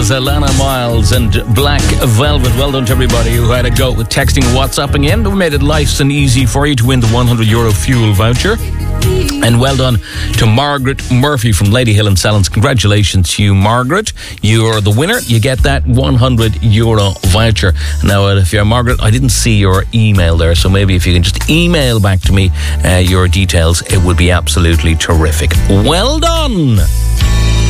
was Alana Miles and Black Velvet. Well done to everybody who had a go with texting and WhatsApping in. We made it nice and easy for you to win the €100 fuel voucher. And well done to Margaret Murphy from Lady Hill and Sellons. Congratulations to you, Margaret. You're the winner. You get that €100 voucher. Now, if you're Margaret, I didn't see your email there, so maybe if you can just email back to me your details, it would be absolutely terrific. Well done.